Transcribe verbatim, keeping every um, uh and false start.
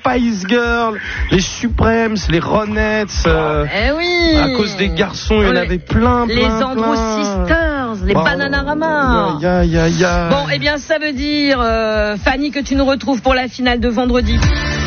Spice Girls, les Supremes, les Ronettes. Euh, eh oui. À cause des garçons, il y en avait plein, plein, Les Andrew plein. Sisters, les Bah, Bananarama. Ya, ya, ya, ya. Bon, eh bien, ça veut dire, euh, Fanny, que tu nous retrouves pour la finale de vendredi.